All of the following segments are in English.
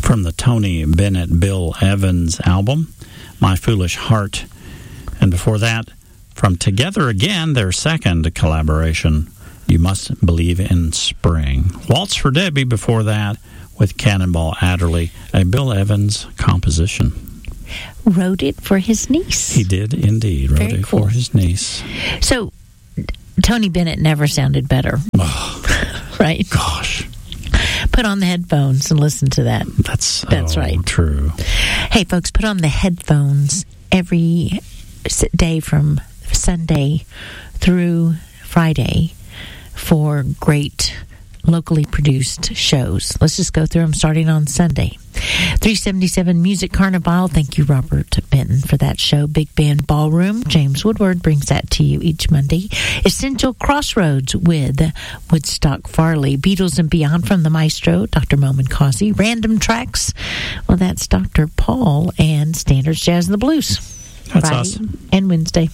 from the Tony Bennett Bill Evans album, My Foolish Heart. And before that, from Together Again, their second collaboration, You Must Believe in Spring. Waltz for Debbie before that with Cannonball Adderley, a Bill Evans composition. Wrote it for his niece. He did indeed. Wrote it for his niece. So, Tony Bennett never sounded better. Oh, right? Gosh. Put on the headphones and listen to that. That's right. True. Hey, folks, put on the headphones every day from Sunday through Friday for great locally produced shows. Let's just go through them starting on Sunday. 377 Music Carnival. Thank you, Robert Benton, for that show. Big Band Ballroom. James Woodward brings that to you each Monday. Essential Crossroads with Woodstock Farley. Beatles and Beyond from the Maestro, Dr. Momin Causey. Random Tracks. Well, that's Dr. Paul and Standards Jazz and the Blues. That's Friday us. and Wednesday.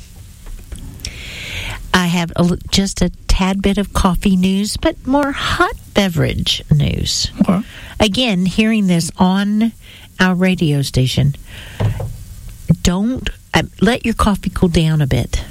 I have just a tad bit of coffee news, but more hot beverage news. Okay. Again, hearing this on our radio station, don't let your coffee cool down a bit.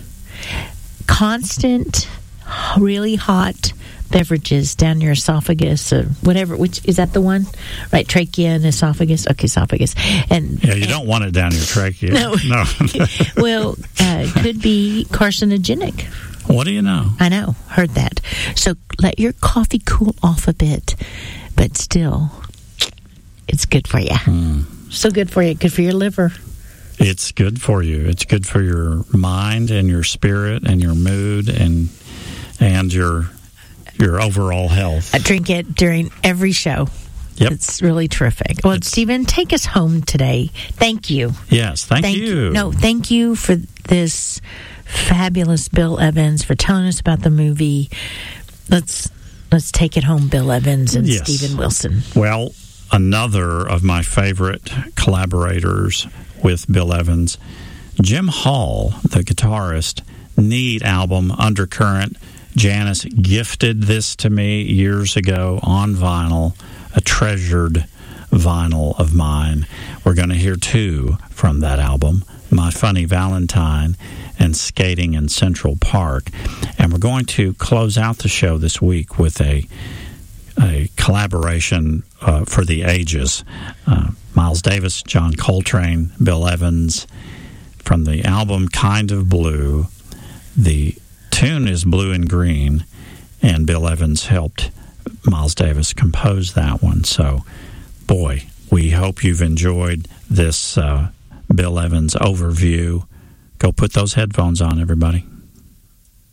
Constant, really hot beverages down your esophagus or whatever, which is that the one? Right, trachea and esophagus. Okay, esophagus. And yeah, you don't want it down your trachea. No. Well, could be carcinogenic. What do you know? I know, heard that. So let your coffee cool off a bit, but still, it's good for you. So good for you. Good for your liver. It's good for you. It's good for your mind and your spirit and your mood and your overall health. I drink it during every show. Yep. It's really terrific. Well, Stephen, take us home today. Thank you. Yes, thank you. No, thank you for this fabulous Bill Evans, for telling us about the movie. Let's take it home, Bill Evans and Steven Wilson. Well, another of my favorite collaborators with Bill Evans, Jim Hall, the guitarist, Need album, Undercurrent. Janice gifted this to me years ago on vinyl, a treasured vinyl of mine. We're going to hear two from that album, My Funny Valentine and Skating in Central Park. And we're going to close out the show this week with a collaboration for the ages. Miles Davis, John Coltrane, Bill Evans, from the album Kind of Blue. The tune is Blue and Green, and Bill Evans helped Miles Davis compose that one. So, boy, we hope you've enjoyed this Bill Evans overview. Go put those headphones on, everybody.